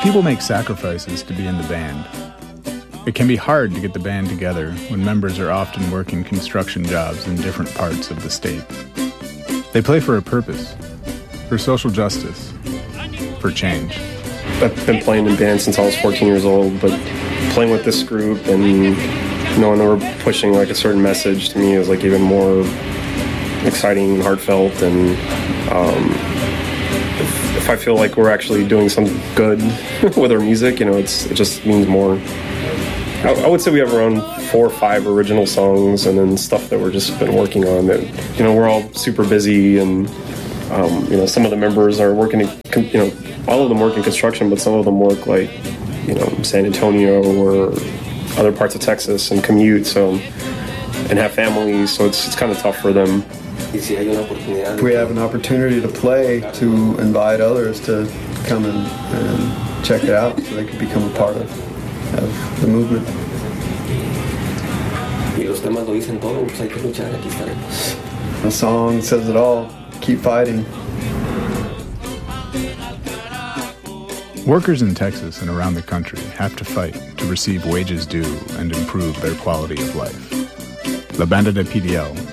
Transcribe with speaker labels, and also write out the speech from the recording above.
Speaker 1: People make sacrifices to be in the band. It can be hard to get the band together when members are often working construction jobs in different parts of the state. They play for a purpose, for social justice, for change.
Speaker 2: I've been playing in bands since I was 14 years old, but playing with this group and knowing that we're pushing like a certain message to me is like even more exciting and heartfelt, and if I feel like we're actually doing something good with our music, you know, it just means more. I would say we have around 4 or 5 original songs, and then stuff that we're just been working on. That, you know, we're all super busy, and you know, some of the members are working. You know, all of them work in construction, but some of them work like, you know, San Antonio or other parts of Texas and commute, so, and have families, so it's kind of tough for them.
Speaker 3: We have an opportunity to play, to invite others to come and check it out so they can become a part of the movement. The song says it all. Keep fighting.
Speaker 1: Workers in Texas and around the country have to fight to receive wages due and improve their quality of life. La Banda de PDL